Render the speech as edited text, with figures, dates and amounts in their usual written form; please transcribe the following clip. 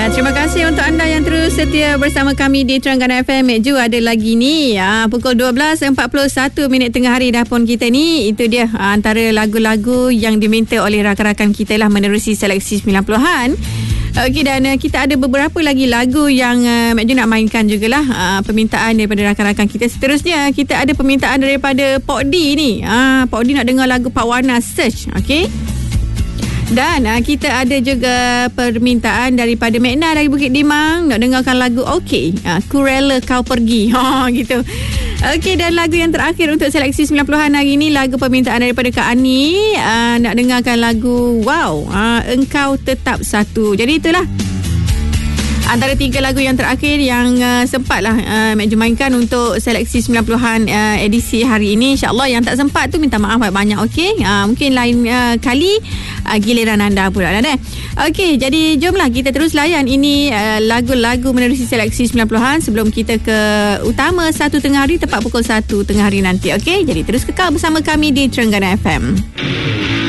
Terima kasih untuk anda yang terus setia bersama kami di Terengganu FM. Ju ada lagi ni pukul 12.41 tengah hari dah pun kita ni. Itu dia antara lagu-lagu yang diminta oleh rakan-rakan kita lah menerusi seleksi 90-an. Okey, dan kita ada beberapa lagi lagu yang Mek Ju nak mainkan jugalah, permintaan daripada rakan-rakan kita. Seterusnya kita ada permintaan daripada Pok D ni. Pok D nak dengar lagu Pak Wana Search. Okey. Dan kita ada juga permintaan daripada Mekna dari Bukit Timah nak dengarkan lagu Okey, Ku Rela Kau Pergi. Gitu. Okey, dan lagu yang terakhir untuk seleksi 90-an hari ini, lagu permintaan daripada Kak Ani, nak dengarkan lagu Wow, Engkau Tetap Satu. Jadi itulah antara 3 lagu yang terakhir yang sempatlah Mek Ju mainkan untuk seleksi 90-an edisi hari ini. InsyaAllah yang tak sempat tu minta maaf banyak-banyak. Okey, mungkin lain kali giliran anda pula dah. Okey, jadi jomlah kita terus layan ini lagu-lagu menerusi seleksi 90-an sebelum kita ke utama 1 tengah hari tepat pukul 1 tengah hari nanti. Okey, jadi terus kekal bersama kami di Terengganu FM.